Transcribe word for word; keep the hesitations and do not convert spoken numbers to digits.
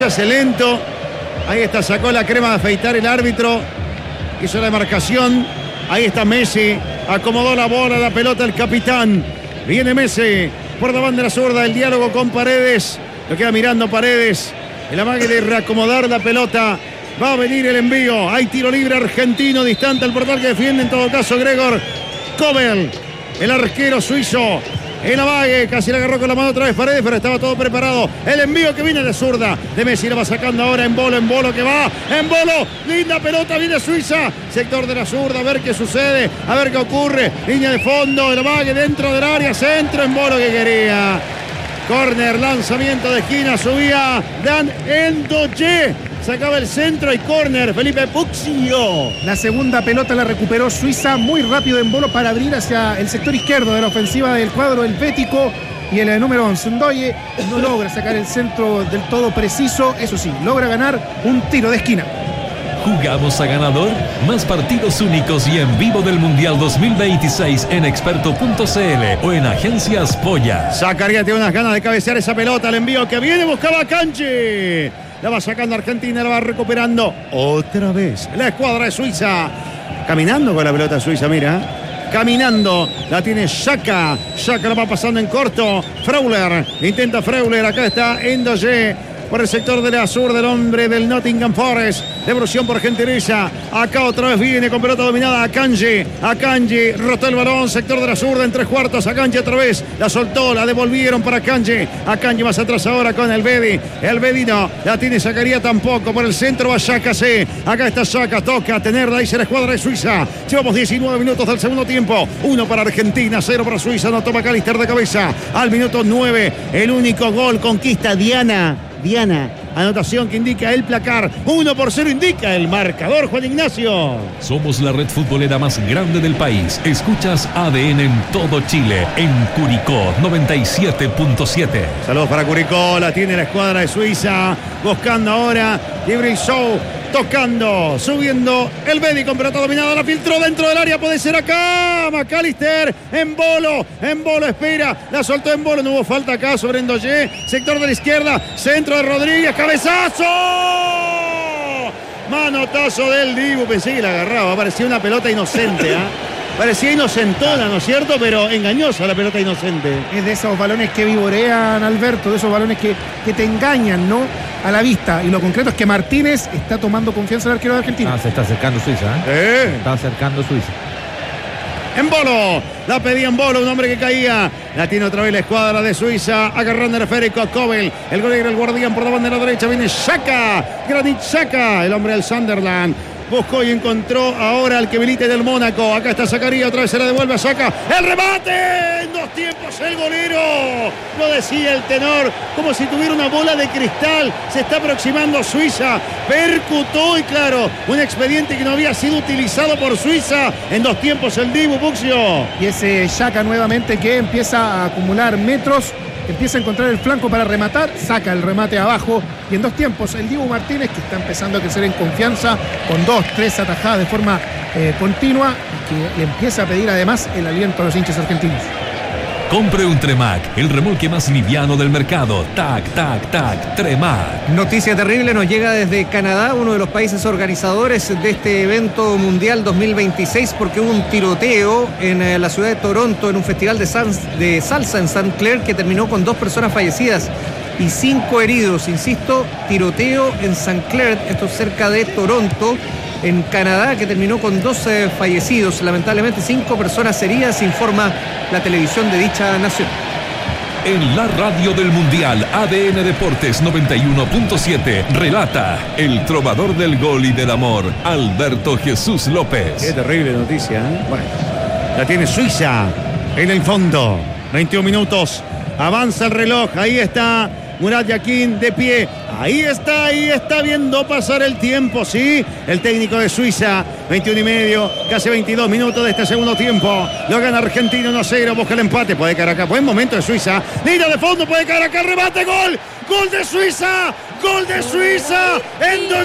Hace lento. Ahí está, sacó la crema de afeitar el árbitro. Hizo la demarcación. Ahí está Messi. Acomodó la bola, la pelota el capitán. Viene Messi por la bandera zurda. El diálogo con Paredes. Lo queda mirando Paredes. El amague de reacomodar la pelota. Va a venir el envío. Hay tiro libre argentino. Distante al portal que defiende en todo caso Gregor Kobel. El arquero suizo. El amague, casi le agarró con la mano otra vez Paredes, pero estaba todo preparado. El envío que viene de zurda. De Messi la va sacando ahora en bolo, en bolo que va. En bolo, linda pelota, viene Suiza. Sector de la zurda, a ver qué sucede, a ver qué ocurre. Línea de fondo, el amague dentro del área, centro en bolo que quería. Corner, lanzamiento de esquina, subía Dan Endoye. Sacaba el centro y córner, Felipe Puccio. La segunda pelota la recuperó Suiza muy rápido en bolo para abrir hacia el sector izquierdo de la ofensiva del cuadro helvético. Y el número once, Ndoye, no logra sacar el centro del todo preciso. Eso sí, logra ganar un tiro de esquina. ¿Jugamos a ganador? Más partidos únicos y en vivo del Mundial dos mil veintiséis en experto punto c l o en Agencias Polla. Zacarías tiene unas ganas de cabecear esa pelota. El envío que viene, buscaba a Kanji. La va sacando Argentina, la va recuperando otra vez la escuadra de Suiza. Caminando con la pelota Suiza, mira. Caminando, la tiene Xhaka. Xhaka la va pasando en corto. Freuler, intenta Freuler. Acá está Endoye. Por el sector de la sur del hombre del Nottingham Forest. Devolución por Gentileza. Acá otra vez viene con pelota dominada Akanji. Akanji rotó el balón. Sector de la zurda en tres cuartos. Akanji otra vez. La soltó. La devolvieron para Akanji. Akanji más atrás ahora con el Bedi. El Bedi no. La tiene Zacarías tampoco. Por el centro va Xhaka. Sí. Acá está Xhaka. Toca tenerla. Ahí se la escuadra de Suiza. Llevamos diecinueve minutos del segundo tiempo. Uno para Argentina. Cero para Suiza. No toma McAllister de cabeza. Al minuto nueve. El único gol. Conquista Diana. Diana, anotación que indica el placar. uno por cero indica el marcador, Juan Ignacio. Somos la red futbolera más grande del país. Escuchas A D N en todo Chile, en Curicó noventa y siete punto siete. Saludos para Curicó, la tiene la escuadra de Suiza. Buscando ahora Gibril Show. Tocando, subiendo el Bedi con pelota dominada, la filtró dentro del área, puede ser acá, McAllister, en bolo, en bolo espera, la soltó en bolo, no hubo falta acá sobre Endoye, sector de la izquierda, centro de Rodríguez, cabezazo, manotazo del Dibu, pensé que la agarraba, parecía una pelota inocente, ¿ah? ¿eh? Parecía inocentona, ¿no es cierto? Pero engañosa la pelota inocente. Es de esos balones que vivorean, Alberto, de esos balones que, que te engañan, ¿no? A la vista. Y lo concreto es que Martínez está tomando confianza el arquero de Argentina. Ah, se está acercando Suiza, ¿eh? ¿Eh? Se está acercando Suiza. En bolo, la pedía en bolo, un hombre que caía. La tiene otra vez la escuadra de Suiza, agarrando el esférico a Kobel. El gol era el guardián por la bandera derecha, viene Xhaka, Granit Xhaka, el hombre del Sunderland. Buscó y encontró ahora al que milite del Mónaco. Acá está Zacarías, otra vez se la devuelve a Xhaka. ¡El remate! En dos tiempos el golero. Lo decía el tenor, como si tuviera una bola de cristal. Se está aproximando Suiza. Percutó y claro, un expediente que no había sido utilizado por Suiza. En dos tiempos el Dibu Puccio. Y ese Xhaka nuevamente que empieza a acumular metros. Empieza a encontrar el flanco para rematar, saca el remate abajo y en dos tiempos el Dibu Martínez, que está empezando a crecer en confianza con dos, tres atajadas de forma eh, continua y que le empieza a pedir además el aliento a los hinchas argentinos. Compre un Tremac, el remolque más liviano del mercado. Tac, tac, tac, Tremac. Noticia terrible nos llega desde Canadá, uno de los países organizadores de este evento mundial dos mil veintiséis, porque hubo un tiroteo en eh, la ciudad de Toronto, en un festival de, sans, de salsa en Saint Clair, que terminó con dos personas fallecidas y cinco heridos. Insisto, tiroteo en Saint Clair, esto es cerca de Toronto, en Canadá, que terminó con doce fallecidos, lamentablemente cinco personas heridas, informa la televisión de dicha nación. En la radio del Mundial, A D N Deportes noventa y uno punto siete, relata el trovador del gol y del amor, Alberto Jesús López. Qué terrible noticia, ¿eh? Bueno, la tiene Suiza en el fondo. veintiún minutos, avanza el reloj, ahí está Murat Yakin de pie. Ahí está, ahí está viendo pasar el tiempo, ¿sí? El técnico de Suiza, veintiuno y medio, casi veintidós minutos de este segundo tiempo. Lo gana Argentina uno a cero, busca el empate, puede caer acá. Buen momento de Suiza. Línea de fondo, puede caer acá, remate, gol. Gol de Suiza, gol de Suiza. En